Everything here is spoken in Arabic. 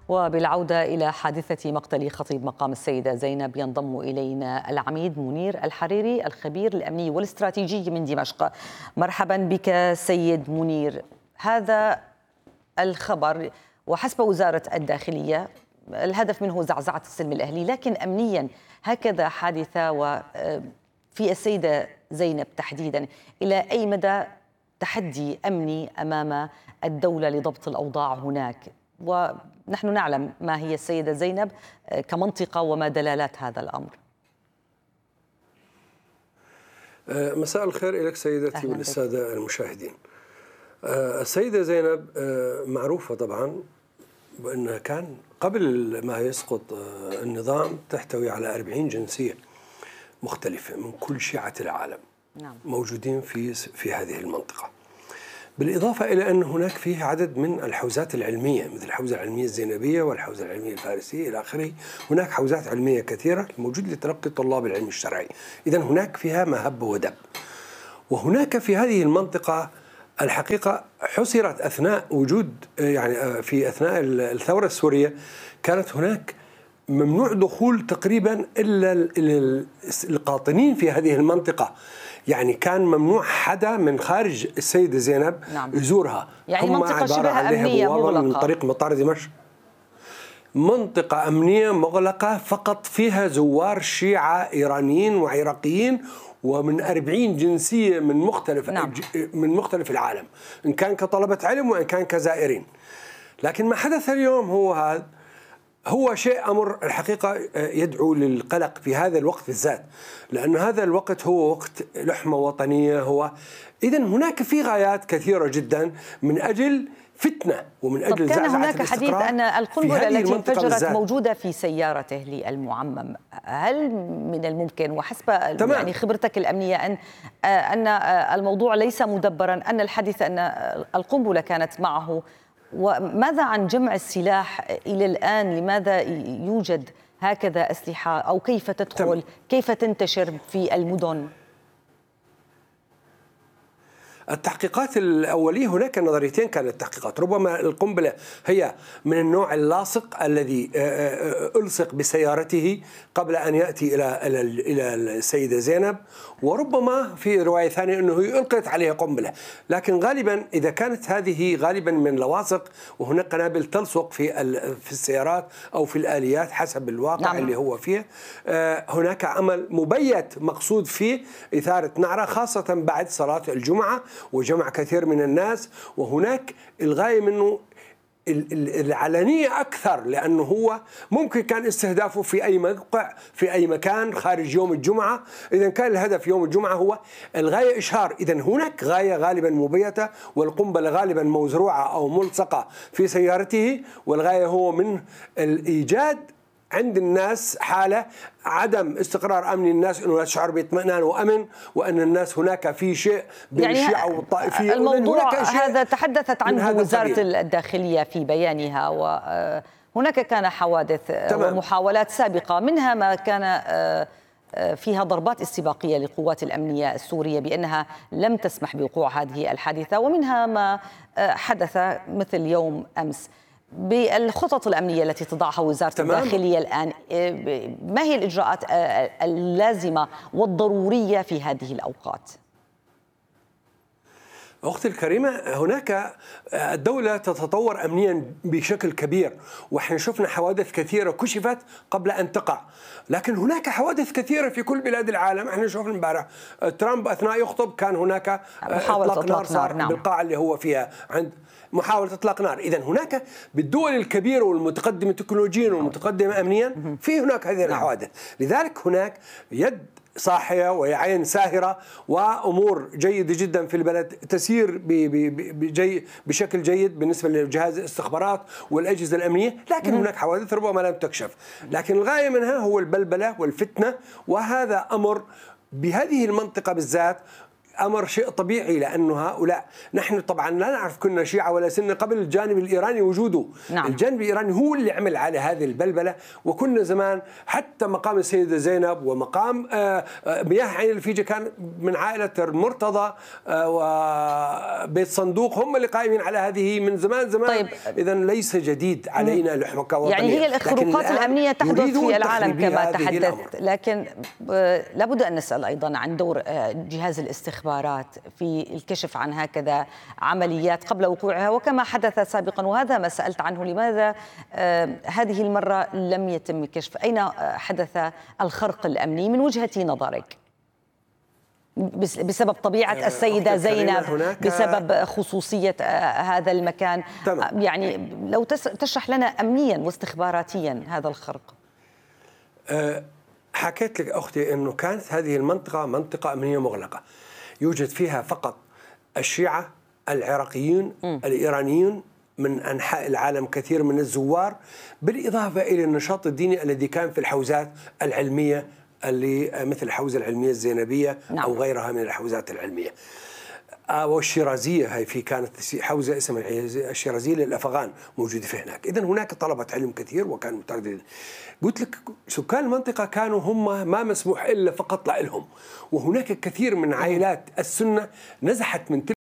وبالعودة إلى حادثة مقتل خطيب مقام السيدة زينب ينضم إلينا العميد منير الحريري الخبير الأمني والاستراتيجي من دمشق. مرحبا بك سيد منير. هذا الخبر وحسب وزارة الداخلية الهدف منه زعزعة السلم الأهلي، لكن أمنيا هكذا حادثة وفي السيدة زينب تحديدا، إلى أي مدى تحدي أمني أمام الدولة لضبط الأوضاع هناك؟ ونحن نعلم ما هي السيدة زينب كمنطقة وما دلالات هذا الأمر. مساء الخير لك سيدتي والسادة المشاهدين. السيدة زينب معروفة طبعا بأنها كان قبل ما يسقط النظام تحتوي على 40 جنسية مختلفة من كل شيعة العالم. نعم. موجودين في هذه المنطقة، بالإضافة إلى أن هناك فيه عدد من الحوزات العلمية مثل الحوزة العلمية الزينبية والحوزة العلمية الفارسية إلى آخره. هناك حوزات علمية كثيرة موجودة لتلقي طلاب العلم الشرعي، إذن هناك فيها ما هب ودب. وهناك في هذه المنطقة الحقيقة حصرت أثناء وجود في أثناء الثورة السورية كانت هناك ممنوع دخول تقريبا إلا القاطنين في هذه المنطقة، يعني كان ممنوع حدا من خارج السيدة زينب يزورها. يعني منطقة شبه أمنية مغلقة من طريق مطار دمشق، منطقة أمنية مغلقة فقط فيها زوار شيعة إيرانيين وعراقيين ومن 40 جنسية من مختلف العالم، إن كان كطلبة علم وإن كان كزائرين. لكن ما حدث اليوم هو شيء أمر الحقيقة يدعو للقلق في هذا الوقت بالذات، لأن هذا الوقت هو وقت لحمة وطنية. إذن هناك في غايات كثيرة جدا من أجل فتنة ومن أجل كان هناك حديث أن القنبلة التي انفجرت موجودة في سيارته للمعمم. هل من الممكن وحسب يعني خبرتك الأمنية أن الموضوع ليس مدبرا، أن الحديث أن القنبلة كانت معه؟ وماذا عن جمع السلاح إلى الآن؟ لماذا يوجد هكذا أسلحة أو كيف تدخل كيف تنتشر في المدن؟ التحقيقات الأولية هناك نظريتين كانت التحقيقات. ربما القنبلة هي من النوع اللاصق الذي ألصق بسيارته قبل أن يأتي إلى السيدة زينب، وربما في رواية ثانية أنه ألقيت عليها قنبلة. لكن غالبا إذا كانت هذه غالبا من لواصق، وهناك قنابل تلصق في السيارات أو في الآليات حسب الواقع اللي هو فيه. هناك عمل مبيت مقصود فيه إثارة نعرة، خاصة بعد صلاة الجمعة وجمع كثير من الناس. وهناك الغاية منه العلنية أكثر، لأنه هو ممكن كان استهدافه في أي موقع في أي مكان خارج يوم الجمعة. إذن كان الهدف يوم الجمعة هو الغاية إشهار. إذن هناك غاية غالبا مبيتة، والقنبلة غالبا موزروعة أو ملصقة في سيارته، والغاية هو من الإيجاد عند الناس حالة عدم استقرار أمني، الناس أنه تشعر باطمئنان وأمن، وأن الناس هناك في شيء بين الشيعة والطائفية. الموضوع هذا تحدثت عنه وزارة الداخلية في بيانها، وهناك كان حوادث ومحاولات سابقة، منها ما كان فيها ضربات استباقية للقوات الأمنية السورية بأنها لم تسمح بوقوع هذه الحادثة، ومنها ما حدث مثل يوم أمس. بالخطط الأمنية التي تضعها وزارة الداخلية الآن، ما هي الإجراءات اللازمة والضرورية في هذه الأوقات؟ أختي الكريمة، هناك الدولة تتطور أمنيا بشكل كبير، وإحنا شفنا حوادث كثيرة كشفت قبل أن تقع، لكن هناك حوادث كثيرة في كل بلاد العالم. إحنا شفنا امبارح ترامب أثناء يخطب كان هناك محاولة إطلاق نار بالقاعة اللي هو فيها، عند محاولة إطلاق نار. إذن هناك بالدول الكبيرة والمتقدمة تكنولوجيا والمتقدمة أمنيا في هناك هذه الحوادث. لذلك هناك يد صاحية وعين ساهرة وأمور جيدة جدا في البلد تسير بشكل جيد بالنسبة لجهاز الاستخبارات والأجهزة الأمنية، لكن هناك حوادث ربما لم تكشف. لكن الغاية منها هو البلبلة والفتنة، وهذا أمر بهذه المنطقة بالذات أمر شيء طبيعي، لأنه هؤلاء نحن طبعا لا نعرف كنا شيعة ولا سنة قبل الجانب الإيراني وجوده. نعم. الجانب الإيراني هو اللي عمل على هذه البلبلة، وكنا زمان حتى مقام السيدة زينب ومقام مياه عين الفيجة كان من عائلة المرتضى وبيت صندوق، هم اللي قائمين على هذه من زمان. طيب. إذا ليس جديد علينا لحمك وطنية. يعني هي الإخفاقات الأمنية تحدث في العالم كما تحدثت، لكن لابد أن نسأل أيضا عن دور جهاز الاستخبارات في الكشف عن هكذا عمليات قبل وقوعها وكما حدث سابقا، وهذا ما سألت عنه. لماذا هذه المرة لم يتم الكشف؟ أين حدث الخرق الأمني من وجهة نظرك؟ بسبب طبيعة السيدة زينب، بسبب خصوصية هذا المكان؟ تمام. يعني لو تشرح لنا أمنيا واستخباراتيا هذا الخرق. حكيت لك أختي أنه كانت هذه المنطقة منطقة أمنية مغلقة، يوجد فيها فقط الشيعة العراقيين الإيرانيين من أنحاء العالم، كثير من الزوار، بالإضافة إلى النشاط الديني الذي كان في الحوزات العلمية اللي مثل الحوزة العلمية الزينبية. نعم. أو غيرها من الحوزات العلمية. والشيرازية، هي في كانت حوزة اسمها الشيرازية للأفغان موجودة في هناك. إذن هناك طلبة علم كثير وكانوا مترددين. قلت لك سكان المنطقة كانوا هم ما مسموح إلا فقط لهم، وهناك كثير من عائلات السنة نزحت من